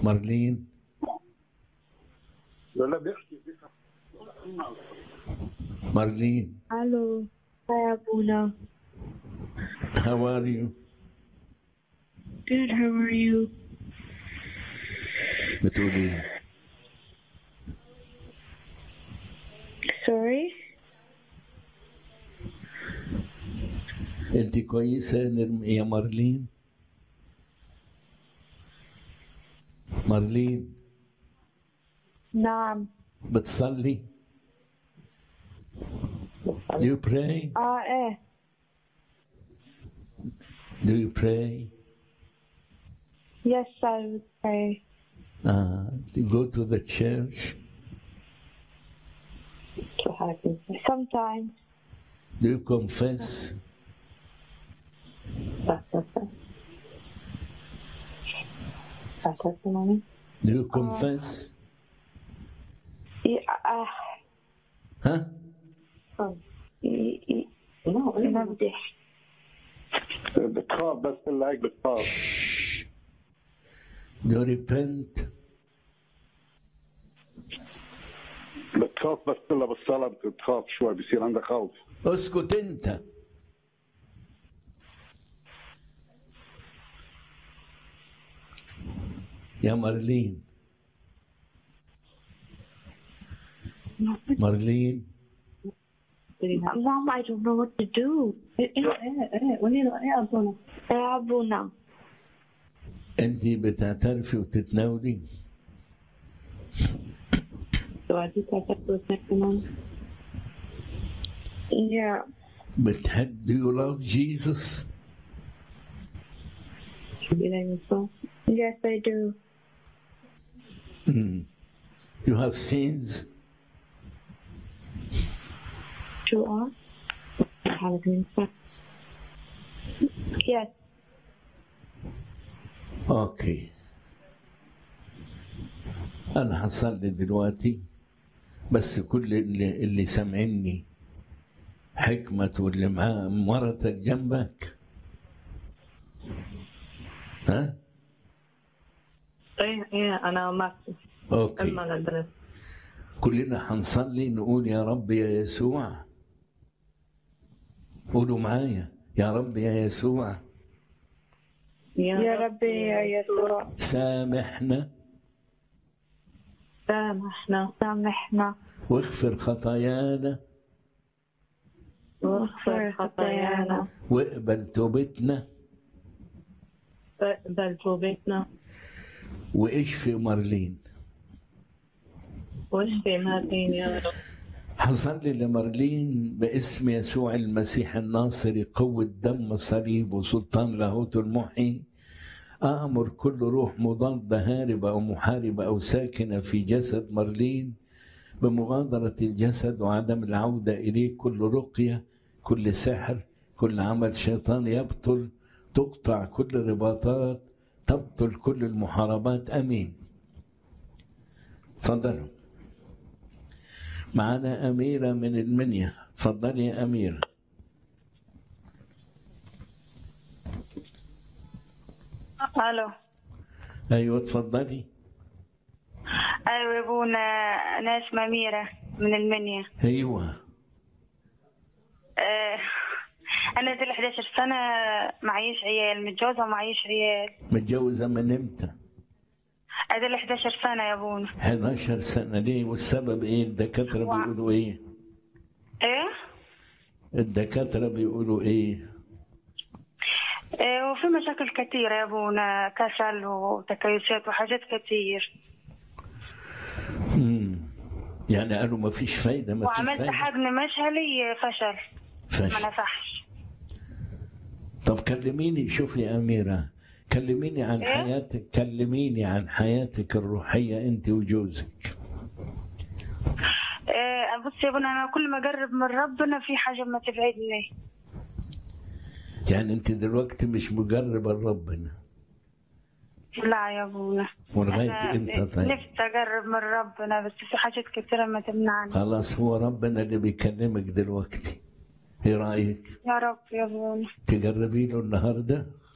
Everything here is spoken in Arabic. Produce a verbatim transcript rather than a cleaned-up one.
مارلين. لا لا بيحكي مارلين. الو يا ابونا. How are you? Good, how are you? بتقولي Sorry? انت كويسة يا مارلين؟ مارلين نعم. بتصلي؟ Do you pray? اه ايه. Do you pray? Yes, I would pray. Uh, do you go to the church? Sometimes. Do you confess? Do you confess? Yeah, uh, Huh? ما بدي. بتخاف بس اللي هيك بتخاف. Do you repent? بتخاف بس كلها بالصلاة بتخاف شوي بصير عندك خوف. اسكت انت. يا مارلين. مارلين. Mom, I don't know what to do. يا ابونا. انت بتعترفي وتتناولي؟ Yeah. بتحب Do you love Jesus? Yes, I do. Mm. You have sins? You are? Yes. اوكي. انا هصلي دلوقتي بس كل اللي, اللي سامعني حكمة واللي معاه مرتك جنبك. ها؟ ايه ايه انا معك. اوكي. كلنا هنصلي نقول يا رب يا يسوع. قولوا معايا يا رب يا يسوع. يا ربي يا يسوع. سامحنا. سامحنا. سامحنا. واغفر خطايانا. واغفر خطايانا. واقبل توبتنا. واقبل توبتنا. واشفي مارلين. واشفي مارلين يا رب. حصلي لمارلين باسم يسوع المسيح الناصري قوة دم صليب وسلطان لاهوت المحيي. أأمر كل روح مضادة هاربة أو محاربة أو ساكنة في جسد مارلين بمغادرة الجسد وعدم العودة إليه. كل رقية، كل سحر، كل عمل شيطان يبطل. تقطع كل الرباطات، تبطل كل المحاربات. أمين. تفضلوا. معنا أميرة من المنيا. تفضلي يا أميرة. الو. أيوة تفضلي. ايوه يا ابونا، انا اسمي أميرة من المنيا. أيوة. أه انا دي إحدى عشرة سنة، معيش عيال، متجوزة ومعيش عيال. متجوزة من امتى؟ ادي إحدى عشرة سنة يا ابونا. إحدى عشرة سنة. ليه والسبب ايه؟ الدكاترة و... بيقولوا ايه؟ ايه؟ الدكاترة بيقولوا ايه؟ ايه وفي مشاكل كثيرة يا ابونا، كسل وتكيسات وحاجات كثير. امم يعني قالوا ما فيش فايدة. ما فيش وعملت فايدة. حقن مشهلي فشل. فشل. ما نفعش. طب كلميني. شوفي يا أميرة، كلميني عن إيه؟ حياتك. كلميني عن حياتك الروحية أنت وجوزك. إيه بصي يا ابونا، انا كل ما اقرب من ربنا في حاجة ما تبعدني. يعني أنت دلوقتي مش مقربة لربنا؟ لا يا ابونا. ولغاية امتى طيب؟ نفسي اقرب من ربنا بس في حاجات كثيرة ما تمنعني. خلاص، هو ربنا اللي بيكلمك دلوقتي. ايه رأيك؟ يا رب يا ابونا. تقربي له النهارده؟